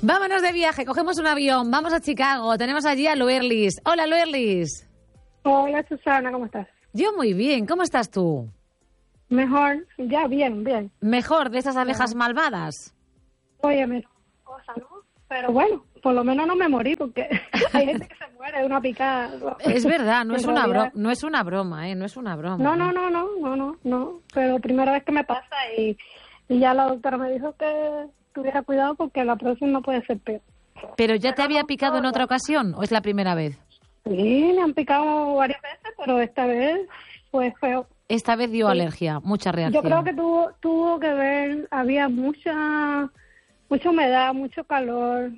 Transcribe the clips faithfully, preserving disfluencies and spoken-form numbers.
Vámonos de viaje, cogemos un avión, vamos a Chicago, tenemos allí a Luerlis. Hola, Luerlis. Hola, Susana, ¿cómo estás? Yo muy bien, ¿cómo estás tú? Mejor, ya, bien, bien. Mejor de esas abejas ya. malvadas. Oye, menos cosa, ¿no? Pero bueno, por lo menos no me morí, porque hay gente que se muere de una picada. Es verdad, no es una realidad... broma, no es una broma, ¿eh? No es una broma. No, no, no, no, no, no, no. Pero primera vez que me pasa y, y ya la doctora me dijo que tuviera cuidado porque la próxima puede ser peor. ¿Pero ya te había picado en otra ocasión o es la primera vez? Sí, me han picado varias veces, pero esta vez fue feo. Esta vez dio sí. alergia, mucha reacción. Yo creo que tuvo tuvo que ver, había mucha mucha humedad, mucho calor,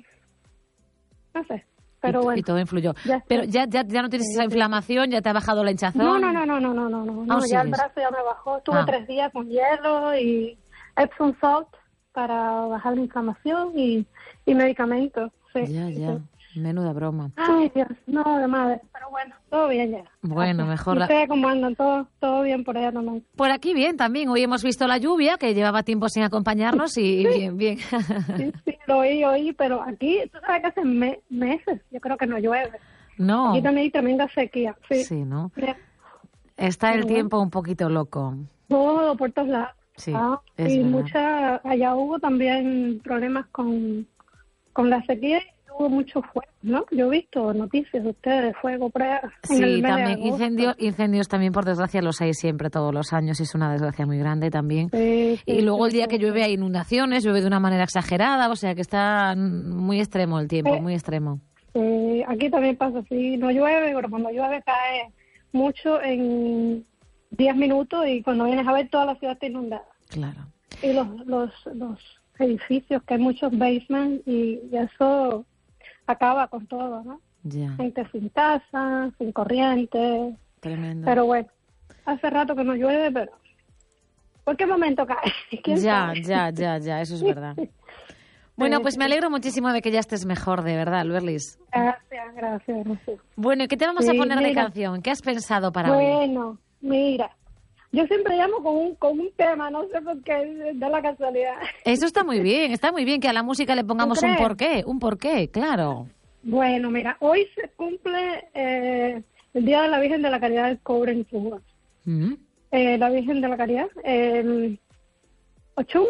no sé, pero y, bueno. Y todo influyó. Ya pero ya, ya ya no tienes sí, esa sí. inflamación, ya te ha bajado la hinchazón. No, no, no, no, no, no, no, no, no, ya el brazo ya me bajó. Estuve ah. tres días con hielo y Epsom salt para bajar la inflamación y, y medicamentos. Sí, ya, ya. Sí. Menuda broma. Ay, Dios, no, de madre. Pero bueno, todo bien ya. Bueno, mejor la... ¿Ustedes cómo andan? ¿Todo, todo bien por allá también? Por aquí bien también. Hoy hemos visto la lluvia, que llevaba tiempo sin acompañarnos y sí. bien, bien. Sí, sí, lo oí, oí, pero aquí, tú sabes que hace me meses, yo creo que no llueve. No. Aquí también hay tremenda sequía. Sí, sí ¿no? Sí. Está el tiempo bueno. un poquito loco. Todo, por todos lados. Sí, ah, es y verdad. mucha, allá hubo también problemas con, con la sequía. Hubo mucho fuego, ¿no? Yo he visto noticias de ustedes de fuego por allá. Sí, en el también incendios, incendios también por desgracia los hay siempre todos los años, es una desgracia muy grande también. Sí, sí, y luego sí, el día sí, que llueve hay inundaciones, llueve de una manera exagerada, o sea que está muy extremo el tiempo, eh, muy extremo. Sí, aquí también pasa así, no llueve, pero cuando llueve cae mucho en diez minutos y cuando vienes a ver toda la ciudad está inundada. Claro. Y los los, los edificios, que hay muchos basements y, y eso acaba con todo, ¿no? Ya. Gente sin casa, sin corriente. Tremendo. Pero bueno, hace rato que no llueve, pero ¿por qué momento cae? Ya, sabe? ya, ya, ya, eso es verdad. Bueno, pues me alegro muchísimo de que ya estés mejor, de verdad, Luerlis. Gracias, gracias, gracias. Bueno, ¿y qué te vamos sí, a poner mira, de canción? ¿Qué has pensado para bueno, hoy? Bueno, mira, yo siempre llamo con un, con un tema, no sé por qué, da la casualidad. Eso está muy bien, está muy bien que a la música le pongamos un porqué, un porqué, claro. Bueno, mira, hoy se cumple eh, el Día de la Virgen de la Caridad del Cobre en Cuba. ¿Mm? Eh, la Virgen de la Caridad, el eh, Ochum,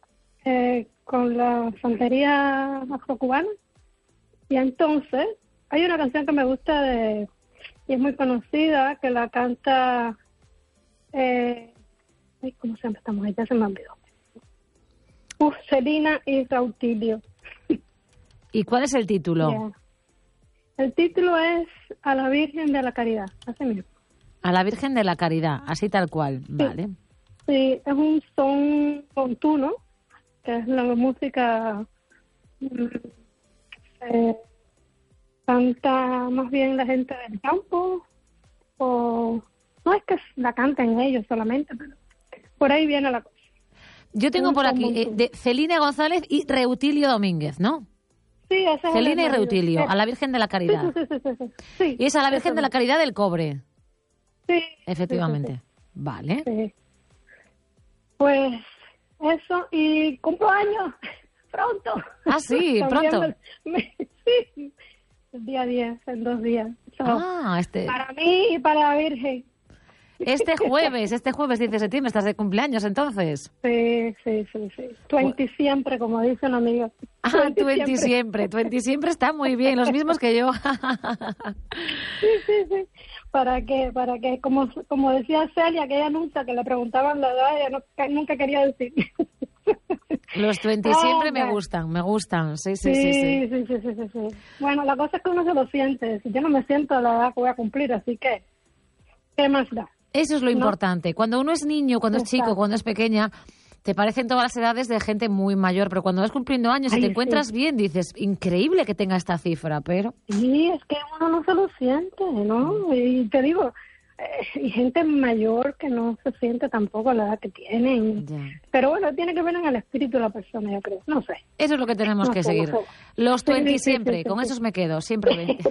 eh, con la santería afrocubana. Y entonces, hay una canción que me gusta de, y es muy conocida, que la canta... Eh, ¿cómo se llama esta mujer? Ya se me olvidó. Uf, Celina y Rautilio. ¿Y cuál es el título? Yeah. El título es A la Virgen de la Caridad, así mismo. A la Virgen de la Caridad, así tal cual, sí. vale. Sí, es un son contuno, que es la música eh, canta más bien la gente del campo, o no es que la canten ellos solamente, pero por ahí viene la cosa. Yo tengo un por aquí eh, de Celina González y Reutilio Domínguez, ¿no? Sí, ese es Celina el y Reutilio, sí. a la Virgen de la Caridad. Sí, sí, sí, sí, sí. sí y es a la Virgen eso de la Caridad del Cobre. Sí. Efectivamente. Sí, sí, sí. Vale. Sí. Pues eso, y cumplo años pronto. Ah, sí, pronto. Me, sí, el día diez, en dos días. So, ah, este... Para mí y para la Virgen. Este jueves, este jueves diez de septiembre, estás de cumpleaños entonces. Sí, sí, sí, sí. Twenty bueno. siempre, como dice un amigo. Ah, twenty siempre, twenty siempre está muy bien, los mismos que yo. Sí, sí, sí. Para que, para que, como, como decía Celia, que ella nunca, que le preguntaban la edad, ella no, nunca quería decir. Los twenty ah, siempre me gustan, me gustan, sí sí sí sí, sí sí, sí, sí, sí, sí. Bueno, la cosa es que uno se lo siente. Yo no me siento a la edad que voy a cumplir, así que, ¿qué más da? Eso es lo ¿no? importante. Cuando uno es niño, cuando es Exacto. chico, cuando es pequeña, te parecen todas las edades de gente muy mayor, pero cuando vas cumpliendo años y Ay, te encuentras sí. bien, dices, increíble que tenga esta cifra, pero... Sí, es que uno no se lo siente, ¿no? Y te digo, eh, y gente mayor que no se siente tampoco la edad que tienen. Ya. Pero bueno, tiene que ver en el espíritu de la persona, yo creo. No sé. Eso es lo que tenemos no que sé, seguir. No sé. Los twenty sí, sí, siempre, sí, sí, con sí. esos me quedo, siempre veinte.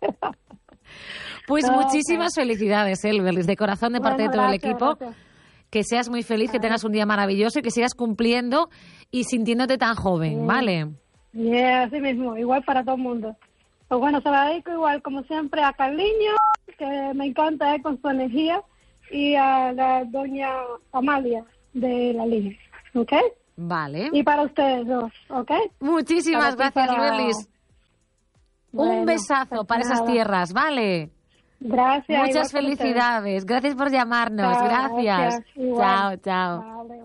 Pues okay. muchísimas felicidades, Elberlis, de corazón de parte bueno, de todo gracias, el equipo. Gracias. que seas muy feliz, que tengas un día maravilloso y que sigas cumpliendo y sintiéndote tan joven, ¿vale? Yeah, así mismo, igual para todo el mundo. Pues bueno, se la dedico igual, como siempre, a Carliño, que me encanta él con su energía, y a la doña Amalia de la línea, ¿ok? Vale. Y para ustedes dos, ¿ok? Muchísimas Para ti, gracias, para- Luelis. Bueno, Un besazo pues para esas nada. tierras, ¿vale? Gracias. igual Muchas para ustedes. felicidades. Gracias por llamarnos. Chao, Gracias. gracias, igual. Chao, chao. Vale.